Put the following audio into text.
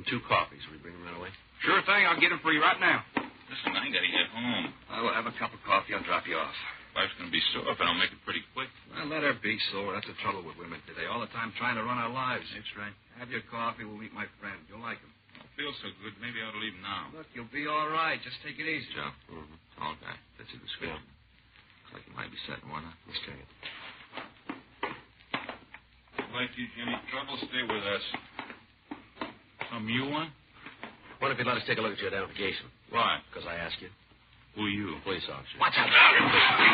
and 2 coffees. Will you bring them right away? Sure thing. I'll get them for you right now. Listen, I got to get home. I will have a cup of coffee. I'll drop you off. Wife's going to be sore if I don't make it pretty quick. Well, let her be sore. That's the trouble with women today. All the time trying to run our lives. That's right. Have your coffee. We'll meet my friend. You'll like him. I feel so good. Maybe I ought to leave now. Look, you'll be all right. Just take it easy. Joe. Mm-hmm. Tall guy. That's a description. Looks like he might be setting one up. Let's take it. Wife gives you any trouble, stay with us. Some you want? What if you'd let us take a look at your identification? Why? Because I asked you. Who are you? Police officer. Watch out.